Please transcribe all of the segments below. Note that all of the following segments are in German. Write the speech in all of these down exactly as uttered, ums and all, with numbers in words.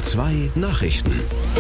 R zwei Nachrichten.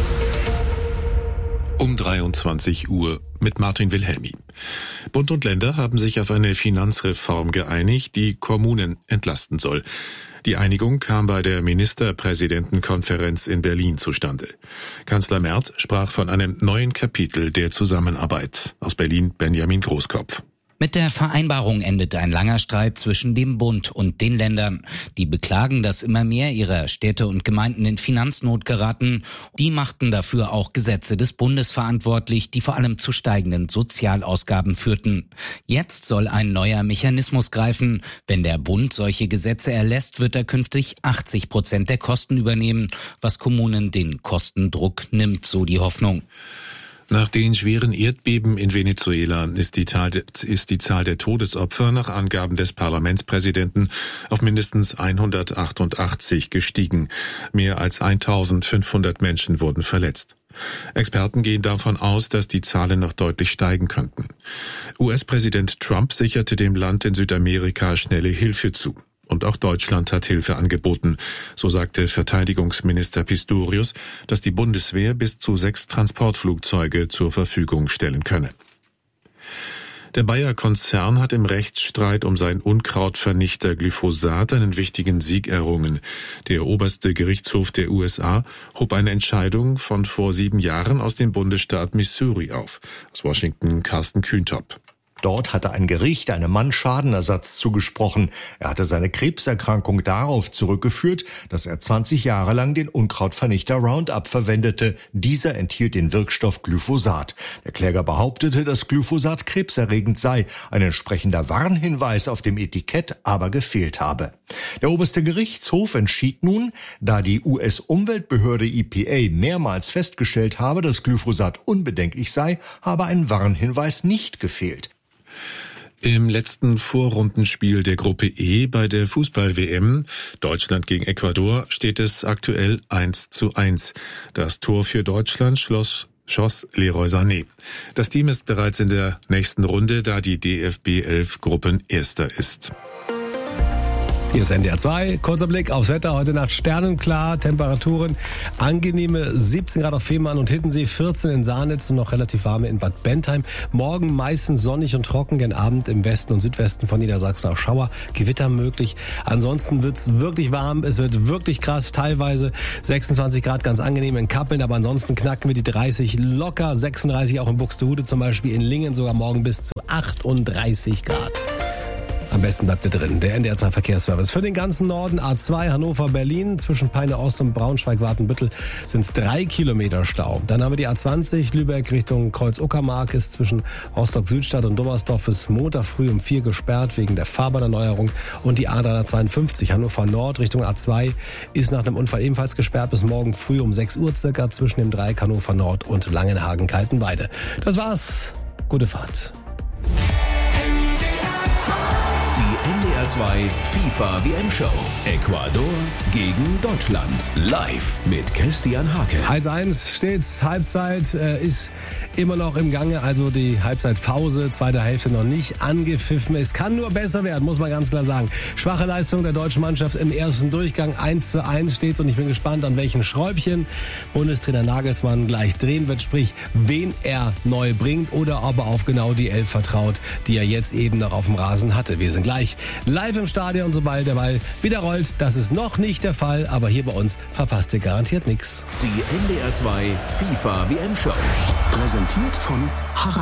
Um dreiundzwanzig Uhr mit Martin Wilhelmi. Bund und Länder haben sich auf eine Finanzreform geeinigt, die Kommunen entlasten soll. Die Einigung kam bei der Ministerpräsidentenkonferenz in Berlin zustande. Kanzler Merz sprach von einem neuen Kapitel der Zusammenarbeit. Aus Berlin Benjamin Großkopf. Mit der Vereinbarung endet ein langer Streit zwischen dem Bund und den Ländern. Die beklagen, dass immer mehr ihrer Städte und Gemeinden in Finanznot geraten. Die machten dafür auch Gesetze des Bundes verantwortlich, die vor allem zu steigenden Sozialausgaben führten. Jetzt soll ein neuer Mechanismus greifen. Wenn der Bund solche Gesetze erlässt, wird er künftig achtzig Prozent der Kosten übernehmen, was Kommunen den Kostendruck nimmt, so die Hoffnung. Nach den schweren Erdbeben in Venezuela ist die, Zahl de, ist die Zahl der Todesopfer nach Angaben des Parlamentspräsidenten auf mindestens hundertachtundachtzig gestiegen. Mehr als eintausendfünfhundert Menschen wurden verletzt. Experten gehen davon aus, dass die Zahlen noch deutlich steigen könnten. U S-Präsident Trump sicherte dem Land in Südamerika schnelle Hilfe zu. Und auch Deutschland hat Hilfe angeboten. So sagte Verteidigungsminister Pistorius, dass die Bundeswehr bis zu sechs Transportflugzeuge zur Verfügung stellen könne. Der Bayer-Konzern hat im Rechtsstreit um seinen Unkrautvernichter Glyphosat einen wichtigen Sieg errungen. Der oberste Gerichtshof der U S A hob eine Entscheidung von vor sieben Jahren aus dem Bundesstaat Missouri auf. Aus Washington Carsten Kühntop. Dort hatte ein Gericht einem Mann Schadenersatz zugesprochen. Er hatte seine Krebserkrankung darauf zurückgeführt, dass er zwanzig Jahre lang den Unkrautvernichter Roundup verwendete. Dieser enthielt den Wirkstoff Glyphosat. Der Kläger behauptete, dass Glyphosat krebserregend sei. Ein entsprechender Warnhinweis auf dem Etikett aber gefehlt habe. Der oberste Gerichtshof entschied nun, da die U S-Umweltbehörde E P A mehrmals festgestellt habe, dass Glyphosat unbedenklich sei, habe ein Warnhinweis nicht gefehlt. Im letzten Vorrundenspiel der Gruppe E bei der Fußball-W M Deutschland gegen Ecuador steht es aktuell eins zu eins. Das Tor für Deutschland schloss schoss Leroy Sané. Das Team ist bereits in der nächsten Runde, da die D F B elf Gruppenerster ist. Hier ist N D R zwei. Kurzer Blick aufs Wetter. Heute Nacht sternenklar. Temperaturen angenehme siebzehn Grad auf Fehmarn und Hiddensee, vierzehn in Saarnitz und noch relativ warme in Bad Bentheim. Morgen meistens sonnig und trocken. Gen Abend im Westen und Südwesten von Niedersachsen auch Schauer. Gewitter möglich. Ansonsten wird's wirklich warm. Es wird wirklich krass. Teilweise sechsundzwanzig Grad ganz angenehm in Kappeln. Aber ansonsten knacken wir die dreißig locker. sechsunddreißig auch in Buxtehude zum Beispiel. In Lingen sogar morgen bis zu achtunddreißig Grad. Am besten bleibt ihr drin. Der N D R zwei Verkehrsservice. Für den ganzen Norden A zwei Hannover, Berlin. Zwischen Peine Ost und Braunschweig-Watenbüttel sind es drei Kilometer Stau. Dann haben wir die A zwanzig Lübeck Richtung Kreuz-Uckermark. Ist zwischen Rostock-Südstadt und Dummersdorf bis Montag früh um vier gesperrt wegen der Fahrbahnerneuerung. Und die A dreihundertzweiundfünfzig Hannover Nord Richtung A zwei ist nach dem Unfall ebenfalls gesperrt bis morgen früh um sechs Uhr circa zwischen dem Dreieck Hannover Nord und Langenhagen-Kaltenweide. Das war's. Gute Fahrt. N D R zwei FIFA W M-Show. Ecuador gegen Deutschland. Live mit Christian Hake. eins eins steht's. Halbzeit äh, ist immer noch im Gange. Also die Halbzeitpause, zweite Hälfte noch nicht angepfiffen. Es kann nur besser werden, muss man ganz klar sagen. Schwache Leistung der deutschen Mannschaft im ersten Durchgang. eins zu eins steht's und ich bin gespannt, an welchen Schräubchen Bundestrainer Nagelsmann gleich drehen wird. Sprich, wen er neu bringt oder ob er auf genau die Elf vertraut, die er jetzt eben noch auf dem Rasen hatte. Wir sind gleich live im Stadion, sobald der Ball wieder rollt. Das ist noch nicht der Fall, aber hier bei uns verpasst ihr garantiert nichts. Die N D R zwei FIFA W M-Show. Präsentiert von Harald.